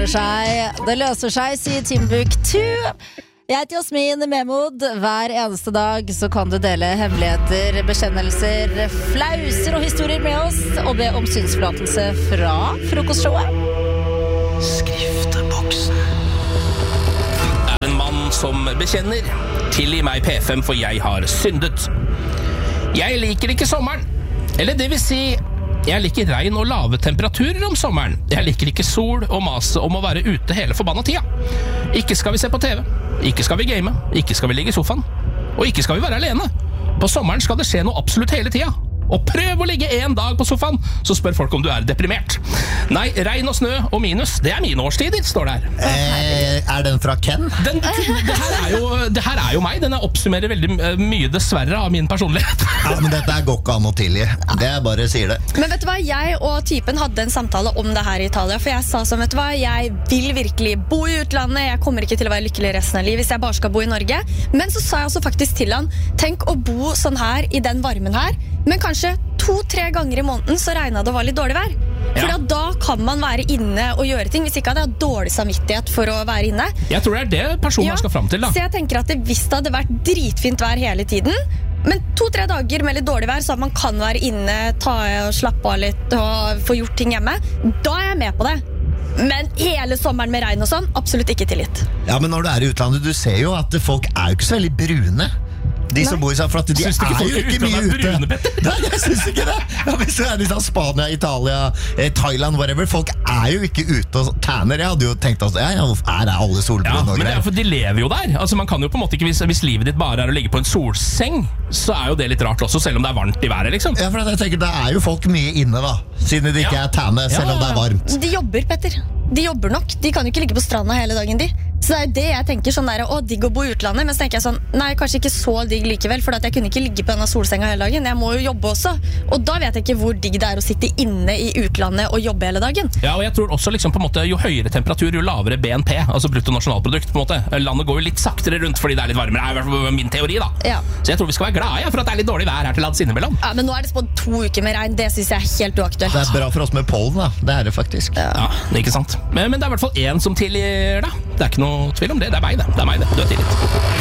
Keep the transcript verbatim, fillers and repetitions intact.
ordner seg. Det løser seg, sier Timbuktu. Jeg heter Jasmin Memod. Hver eneste dag så kan du dele hemmeligheter, bekjennelser, flauser og historier med oss, og be om synsforlatelse fra frokostshowet. Skrifteboksen. Er en mann som bekjenner. Tilgi meg P fem, for jeg har syndet. Jeg liker ikke sommeren. Eller det vil si, jeg liker regn og lave temperaturer om sommeren. Jeg liker ikke sol og mase om å være ute hele forbanna tida. Ikke skal vi se på T V. Ikke skal vi game. Ikke skal vi ligge i sofaen. Og ikke skal vi være alene. På sommeren skal det skje noe absolutt hele tida. Og prøv å ligge en dag på sofaen, så spør folk om du er deprimert. Nei, regn og snø og minus, det er mine årstider, står der. Eh, er den fra Ken? Den, det, her er jo, det her er jo meg. Den oppsummerer veldig mye dessverre av min personlighet. Ja, men dette går ikke an å tilgi. Det er bare sier det. Men vet du hva, jeg og typen hadde en samtale om det her i Italia. For jeg sa sånn, vet du hva, jeg vil virkelig bo i utlandet. Jeg kommer ikke til å være lykkelig resten av livet hvis jeg bare skal bo i Norge. Men så sa jeg også faktisk til han, tenk å bo sånn her i den varmen her, men kanskje to-tre ganger i måneden så regnet det var litt dårlig vær. For Ja. da kan man være inne og gjøre ting. Hvis ikke hadde jeg dårlig samvittighet for å være inne. Jeg tror det er det personen Ja, skal fram til, da. Så jeg tenker at det, hvis det hadde vært dritfint vær hele tiden, men to-tre dager med litt dårlig vær, så at man kan være inne, ta og slappe av litt og få gjort ting hjemme, da er jeg med på det. Men hele sommeren med regn og sånn, absolutt ikke tillit. Ja, men når du er i utlandet, du ser jo at folk er jo ikke så veldig brune. De som Nei. bor i seg, for at de Syns du ikke er folk jo i ikke mye utlandet er ute. brune, Petter? Nei, jeg synes ikke det. Ja, hvis du er i sånn Spania, Italia, eh, Thailand, whatever, folk er jo ikke ute og tanner. Jeg hadde jo tenkt at ja, ja, her er alle solbrune Ja, og men det er greier. for de lever jo der. Altså man kan jo på en måte ikke, hvis, hvis livet ditt bare er å ligge på en solseng, så er jo det litt rart også, selv om det er varmt i været, liksom. Ja, for jeg tenker, da er jo folk mye inne da, siden de ikke Ja. er tanne, selv Ja, om det er varmt. De jobber, Petter. De jobber nok. De kan jo ikke ligge på stranda hele dagen, de. Så det er jo det jeg tenker, sånn der, å, digg å bo i utlandet. Men så tenker jeg sånn, nei, kanskje ikke så digg likevel, for at jeg kunne ikke ligge på denne solsenga hele dagen. Jeg må jo jobbe også. Og da vet jeg ikke hvor digg det er å sitte inne i utlandet og jobbe hele dagen. Ja, og jeg tror også liksom på en måte, jo høyere temperatur, jo lavere B N P, altså bruttonasjonalprodukt, på en måte. Landet går jo litt saktere rundt fordi det er litt varmere, er i hvert fall min teori, da. Ja. Så jeg tror vi skal være glade ja, for at det er litt dårlig vær her til lands innimellom. Ja, men nå er det spådd to uker med regn. Det synes jeg er helt uaktuelt. Det er bra for oss med pollen da, det er det faktisk. Ja, ikke sant. Men, men det er i hvert fall en som tilgir, da. Det er ikke noe tvil om det. Det er meg, det. Det er meg, det. Du er tilgitt.